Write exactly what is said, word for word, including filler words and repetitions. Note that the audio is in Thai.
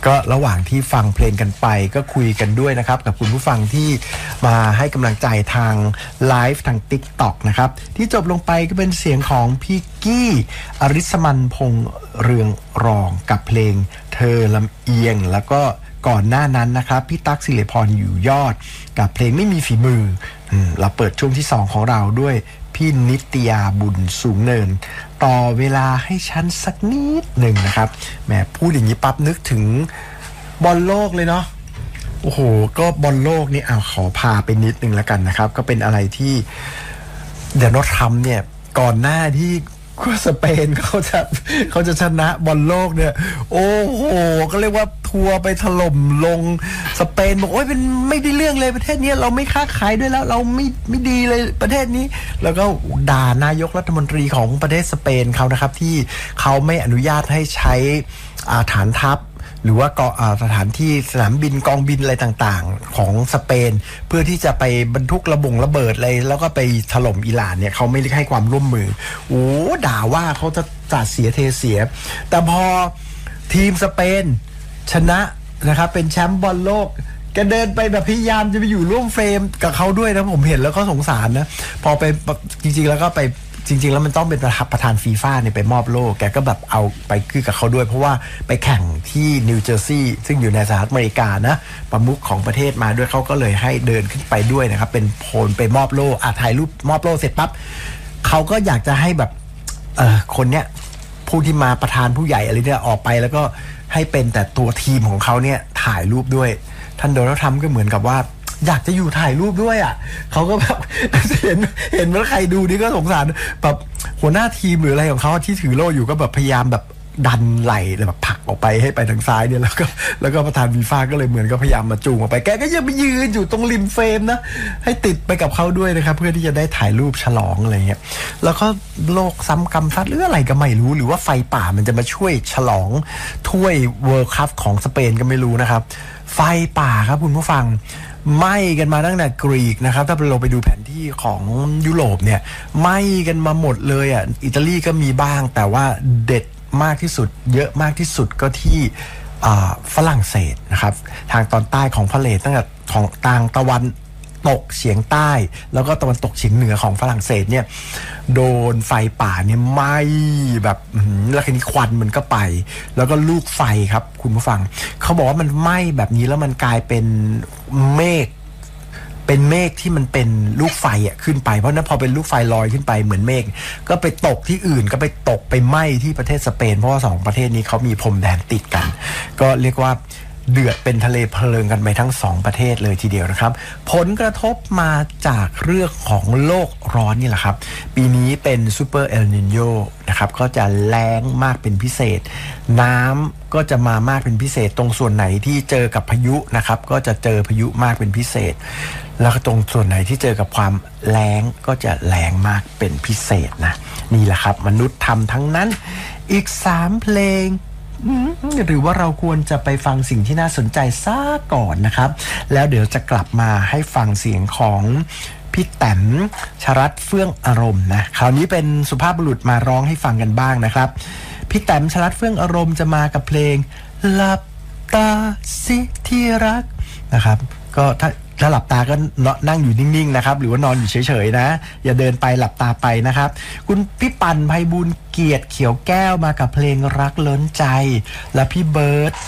ก็ระหว่างที่ฟังเพลงกันไปก็คุยกันด้วยนะครับกับคุณผู้ฟังที่มาให้กำลังใจทางไลฟ์ทาง TikTok นะครับที่จบลงไปก็เป็นเสียงของพี่กี้อริสมันพงษ์เรืองรองกับเพลงเธอลำเอียงแล้วก็ก่อนหน้านั้นนะครับพี่ตั๊กสิริพรอยู่ยอดกับเพลงไม่มีฝีมือเราเปิดช่วงที่สองของเราด้วยพี่นิตยาบุญสูงเนินต่อเวลาให้ฉันสักนิดหนึ่งนะครับแหมพูดอย่างนี้ปั๊บนึกถึงบอลโลกเลยเนาะโอ้โหก็บอลโลกนี่เอาขอพาไปนิดนึงแล้วกันนะครับก็เป็นอะไรที่เดี๋ยวโน้ตทำเนี่ยก่อนหน้าที่สเปนเขาจะเขาจะชนะบอลโลกเนี่ยโอ้โหก็เรียกว่าทัวร์ไปถล่มลงสเปนบอกโอ้ยเป็นไม่ได้เรื่องเลยประเทศนี้เราไม่ค้าขายด้วยแล้วเราไม่ไม่ดีเลยประเทศนี้แล้วก็ด่านายกรัฐมนตรีของประเทศสเปนเขานะครับที่เขาไม่อนุญาตให้ใช้ฐานทัพหรือว่าสถานที่สนามบินกองบินอะไรต่างๆของสเปนเพื่อที่จะไปบรรทุกระบงระเบิดอะไรแล้วก็ไปถล่มอิหร่านเนี่ยเขาไม่ได้ให้ความร่วมมือโอ้ด่าว่าเขาจะจัดเสียเทเสียแต่พอทีมสเปนชนะนะครับเป็นแชมป์บอลโลกแกเดินไปแบบพยายามจะไปอยู่ร่วมเฟรมกับเขาด้วยนะผมเห็นแล้วก็สงสารนะพอไปจริงๆแล้วก็ไปจริงๆแล้วมันต้องเป็นประธานฟีฟ่าเนี่ยไปมอบโล่แกก็แบบเอาไปคือกับเขาด้วยเพราะว่าไปแข่งที่นิวเจอร์ซีย์ซึ่งอยู่ในสหรัฐอเมริกานะประมุขของประเทศมาด้วยเขาก็เลยให้เดินขึ้นไปด้วยนะครับเป็นโพลไปมอบโล่อ่ะถ่ายรูปมอบโล่เสร็จปั๊บเขาก็อยากจะให้แบบเออคนเนี้ยผู้ที่มาประธานผู้ใหญ่อะไรเนี่ยออกไปแล้วก็ให้เป็นแต่ตัวทีมของเขาเนี่ยถ่ายรูปด้วยท่านโดนัลด์ทรัมป์ก็เหมือนกับว่าอยากจะอยู่ถ่ายรูปด้วยอ่ะเขาก็แบบเห็นเห็นว่าใครดูนี่ก็สงสารแบบหัวหน้าทีมหรืออะไรของเขาที่ถือโล่อยู่ก็แบบพยายามแบบดันไหลแบบผลักออกไปให้ไปทางซ้ายเนี่ยแล้วก็แล้วก็ประธานฟีฟ่าก็เลยเหมือนก็พยายามมาจูงออกไปแกก็ยังไปยืนอยู่ตรงริมเฟรมนะให้ติดไปกับเขาด้วยนะครับเพื่อที่จะได้ถ่ายรูปฉลองอะไรเงี้ยแล้วก็โลกซ้ำกรรมซัดหรืออะไรก็ไม่รู้หรือว่าไฟป่ามันจะมาช่วยฉลองถ้วยเวิลด์คัพของสเปนก็ไม่รู้นะครับไฟป่าครับคุณผู้ฟังไหม้กันมาตั้งแต่กรีกนะครับถ้าเราไปดูแผนที่ของยุโรปเนี่ยไหม้กันมาหมดเลยอ่ะอิตาลีก็มีบ้างแต่ว่าเด็ดมากที่สุดเยอะมากที่สุดก็ที่ฝรั่งเศสนะครับทางตอนใต้ของฝรั่งเศสตั้งแต่ของทางตะวันตกเฉียงใต้แล้วก็ตะวันตกเฉียงเหนือของฝรั่งเศสเนี่ยโดนไฟป่าเนี่ยไหม้แบบแล้วทีนี้ควันมันก็ไปแล้วก็ลูกไฟครับคุณผู้ฟังเขาบอกว่ามันไหม้แบบนี้แล้วมันกลายเป็นเมฆเป็นเมฆที่มันเป็นลูกไฟอ่ะขึ้นไปเพราะนั้นพอเป็นลูกไฟลอยขึ้นไปเหมือนเมฆก็ไปตกที่อื่นก็ไปตกไปไหม้ที่ประเทศสเปนเพราะว่าสองประเทศนี้เขามีพรมแดนติดกันก็เรียกว่าเดือดเป็นทะเลเพลิงกันไปทั้งสองประเทศเลยทีเดียวนะครับผลกระทบมาจากเรื่องของโลกร้อนนี่แหละครับปีนี้เป็นซูเปอร์เอลนิโญนะครับก็จะแล้งมากเป็นพิเศษน้ำก็จะมามากเป็นพิเศษตรงส่วนไหนที่เจอกับพายุนะครับก็จะเจอพายุมากเป็นพิเศษแล้วก็ตรงส่วนไหนที่เจอกับความแล้งก็จะแล้งมากเป็นพิเศษนะนี่แหละครับมนุษย์ทำทั้งนั้นอีกสามเพลงหรือว่าเราควรจะไปฟังสิ่งที่น่าสนใจซะก่อนนะครับแล้วเดี๋ยวจะกลับมาให้ฟังเสียงของพี่แต้มชรัตน์เฟื่องอารมณ์นะคราวนี้เป็นสุภาพบุรุษมาร้องให้ฟังกันบ้างนะครับพี่แต้มชรัตน์เฟื่องอารมณ์จะมากับเพลงหลับตาสิที่รักนะครับก็ถ้าถ้าหลับตาก็นั่งอยู่นิ่งๆนะครับหรือว่านอนอยู่เฉยๆนะอย่าเดินไปหลับตาไปนะครับคุณพี่ปั่นไพบูลย์เกียรติเขียวแก้วมากับเพลงรักล้นใจและพี่เบิร์ด